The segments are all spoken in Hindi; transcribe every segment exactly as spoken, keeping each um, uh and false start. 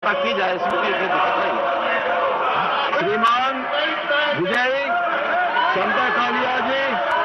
व्यवस्था की जाए, इसमें कोई दिक्कत नहीं है। श्रीमान विजय चंदा कालिया जी,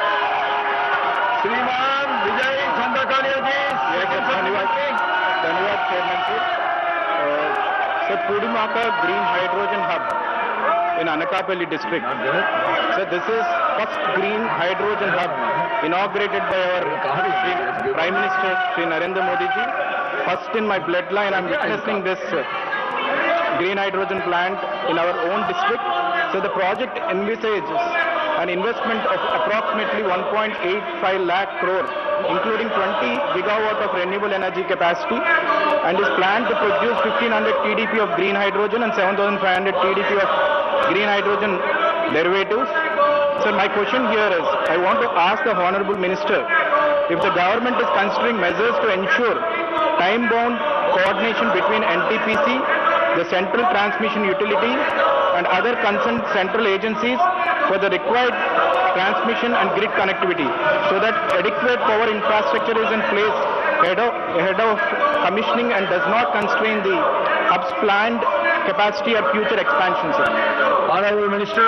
श्रीमान विजय चंदा कालिया जी। धन्यवाद धन्यवाद chairman sir. Sir, Pudimaka Green Hydrogen Hub in Anakapalli district. So this is first green hydrogen hub inaugurated by our Prime Minister Shri Narendra Modi ji. First in my bloodline, I'm witnessing this uh, green hydrogen plant in our own district. So the project envisages an investment of approximately one point eight five lakh crore, including twenty gigawatt of renewable energy capacity, and is planned to produce fifteen hundred T D P of green hydrogen and seven thousand five hundred T D P of green hydrogen derivatives. So my question here is, I want to ask the Honorable Minister if the government is considering measures to ensure time-bound coordination between N T P C, the Central Transmission Utility, and other concerned central agencies for the required transmission and grid connectivity, so that adequate power infrastructure is in place ahead of, ahead of commissioning and does not constrain the hub's planned capacity or future expansion, sir. Honorable Minister.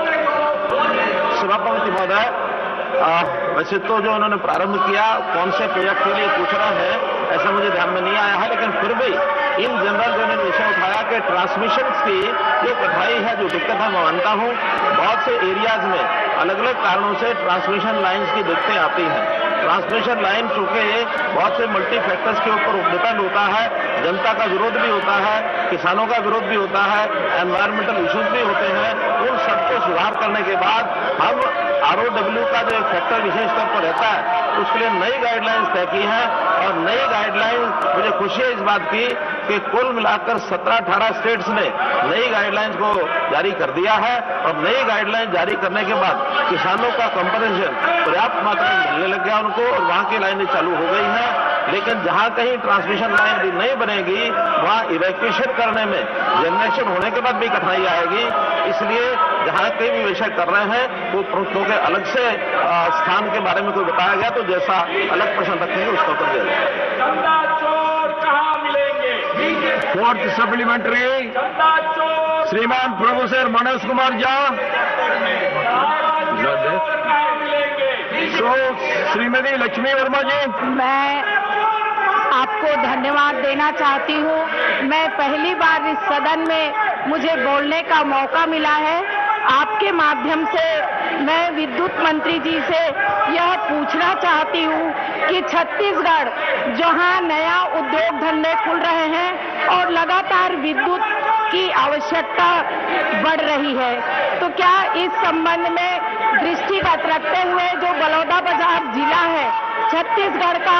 सभापति महोदय, वैसे तो जो उन्होंने प्रारंभ किया कौन से प्रोजेक्ट के लिए पूछ रहा है ऐसा मुझे ध्यान में नहीं आया है, लेकिन फिर भी इन जनरल जो उन्होंने विषय उठाया कि ट्रांसमिशन की जो कठिनाई है, जो दिक्कत है, मैं मानता हूं बहुत से एरियाज में अलग अलग कारणों से ट्रांसमिशन लाइन्स की दिक्कतें आती हैं। ट्रांसमिशन लाइन चूंकि बहुत से मल्टी फैक्टर्स के ऊपर डिपेंड होता है, जनता का विरोध भी होता है, किसानों का विरोध भी होता है, एनवायरमेंटल इश्यूज भी होते हैं। उन सबको सुधार करने के बाद हम आरओडब्ल्यू का जो एक फैक्टर विशेष तौर पर रहता है उसके लिए नई गाइडलाइंस तय की है, और नई गाइडलाइंस मुझे खुशी है इस बात की कि कुल मिलाकर सत्रह अठारह स्टेट्स ने नई गाइडलाइंस को जारी कर दिया है, और नई गाइडलाइंस जारी करने के बाद किसानों का कंपनसेशन पर्याप्त मात्रा में मिलने लग गया उनको, और वहां की लाइनें चालू हो गई हैं। लेकिन जहां कहीं ट्रांसमिशन लाइन भी नहीं बनेगी वहां इवैक्यूएशन करने में जनरेशन होने के बाद भी कठिनाई आएगी। इसलिए जहां कहीं भी विषय कर रहे हैं वो प्रश्नों के अलग से स्थान के बारे में कोई बताया गया तो जैसा अलग प्रश्न रखेंगे उसका उत्तर दिया जाएगा। फोर्थ सप्लीमेंट्री श्रीमान प्रोफेसर मनोज कुमार झा। सो श्रीमती लक्ष्मी वर्मा जी। मैं आपको धन्यवाद देना चाहती हूँ। मैं पहली बार इस सदन में मुझे बोलने का मौका मिला है। आपके माध्यम से मैं विद्युत मंत्री जी से यह पूछना चाहती हूँ कि छत्तीसगढ़ जहाँ नया उद्योग धंधे खुल रहे हैं और लगातार विद्युत की आवश्यकता बढ़ रही है, तो क्या इस संबंध में दृष्टिगत रखते हुए जो बलौदाबाजार जिला है छत्तीसगढ़ का,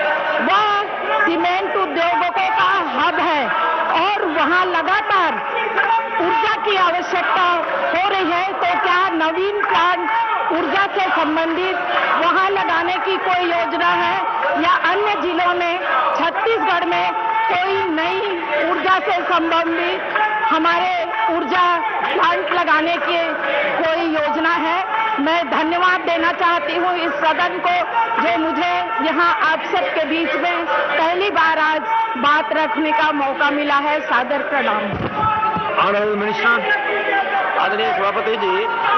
वह सीमेंट उद्योगों का हब है और वहाँ लगातार ऊर्जा की आवश्यकता हो रही है, तो क्या नवीन प्लांट ऊर्जा से संबंधित वहाँ लगाने की कोई योजना है, या अन्य जिलों में छत्तीसगढ़ में कोई नई ऊर्जा से संबंधित हमारे ऊर्जा प्लांट लगाने की कोई योजना है? मैं धन्यवाद देना चाहती हूँ इस सदन को जो मुझे यहाँ आप सबके बीच में पहली बार आज बात रखने का मौका मिला है। सादर प्रणाम। Honourable minister. आदरणीय सभापति जी,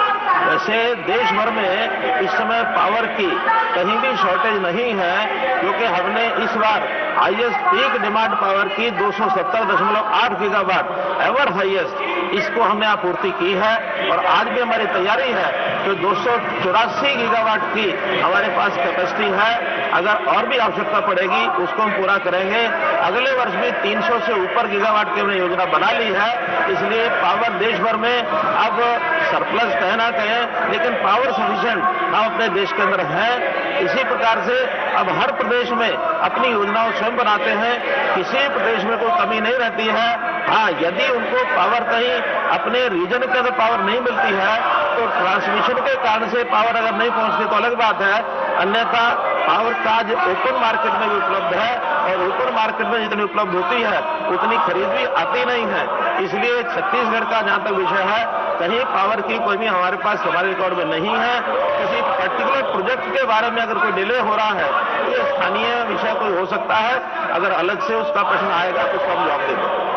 वैसे देश भर में इस समय पावर की कहीं भी शॉर्टेज नहीं है, क्योंकि हमने इस बार हाईएस्ट पीक डिमांड पावर की दो सौ सत्तर दशमलव आठ गीगावाट एवर हाईएस्ट इसको हमने आपूर्ति की है, और आज भी हमारी तैयारी है तो दो सौ चौरासी गीगावाट की हमारे पास कैपेसिटी है। अगर और भी आवश्यकता पड़ेगी उसको हम पूरा करेंगे। अगले वर्ष भी तीन सौ से ऊपर गीगावाट की हमने योजना बना ली है। इसलिए पावर देश भर में अब सरप्लस कहे ना कहें, लेकिन पावर सफिशिएंट हम अपने देश के अंदर हैं। इसी प्रकार से अब हर प्रदेश में अपनी योजनाओं स्वयं बनाते हैं, किसी प्रदेश में कोई कमी नहीं रहती है। हाँ, यदि उनको पावर कहीं अपने रीजन के अंदर पावर नहीं मिलती है तो ट्रांसमिशन के कारण से पावर अगर नहीं पहुंचती तो अलग बात है, अन्यथा पावर का आज ओपन मार्केट में भी उपलब्ध है, और ओपन मार्केट में जितनी उपलब्ध होती है उतनी खरीद भी आती नहीं है। इसलिए छत्तीसगढ़ का जहां तक विषय है, कहीं पावर की कोई भी हमारे पास हमारे रिकॉर्ड में नहीं है। किसी पर्टिकुलर प्रोजेक्ट के बारे में अगर कोई डिले हो रहा है तो ये स्थानीय विषय कोई हो सकता है, अगर अलग से उसका प्रश्न आएगा तो उसका हम जवाब देंगे।